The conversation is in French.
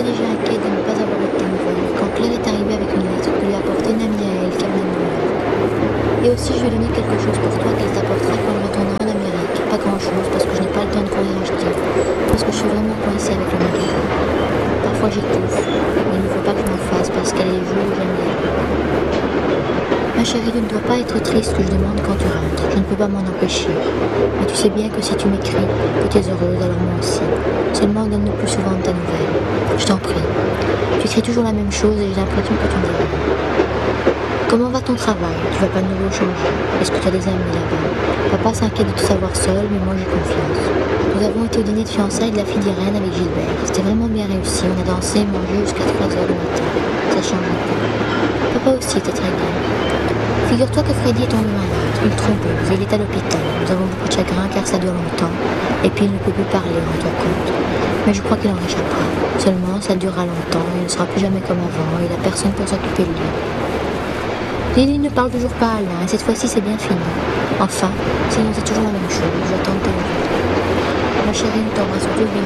J'étais déjà inquiète de ne pas avoir eu de tes nouvelles quand Claire est arrivée avec une lettre que lui a apportée une amie à elle qui venait de New York. Et aussi, je lui ai donné quelque chose pour toi qu'elle t'apportera quand elle retournera en Amérique. Pas grand-chose parce que je n'ai pas le temps de courir acheter. Parce que je suis vraiment coincée avec le magasin. Parfois j'étouffe, mais il ne faut pas que je m'en fasse parce qu'elle est les jours où j'aime bien. Ma chérie, tu ne dois pas être triste que je demande quand tu rentres. Je ne peux pas m'en empêcher. Mais tu sais bien que si tu m'écris, que tu es heureuse, alors moi aussi. Seulement, donne-nous plus souvent de ta nouvelle. Je t'en prie. Tu écris toujours la même chose et j'ai l'impression que tu ne dis rien. Comment va ton travail? Tu vas pas de nouveau changer? Est-ce que tu as des amis là-bas? Papa s'inquiète de te savoir seul, mais moi j'ai confiance. Nous avons été au dîner de fiançailles de la fille d'Irène avec Gilbert. C'était vraiment bien réussi. On a dansé et mangé jusqu'à 3h du matin. Ça change un peu. Papa aussi était très bien. Figure-toi que Freddy est tombé malade, une thrombolyse, et il est à l'hôpital. Nous avons beaucoup de chagrin car ça dure longtemps. Et puis il ne peut plus parler, rends-toi compte. Mais je crois qu'il en réchappera. Seulement, ça durera longtemps, il ne sera plus jamais comme avant, et il n'a personne pour s'occuper de lui. Lily ne parle toujours pas à Alain, et cette fois-ci c'est bien fini. Enfin, sinon c'est toujours la même chose, j'attends de tes nouvelles. Ma chérie, nous t'embrassons tous bien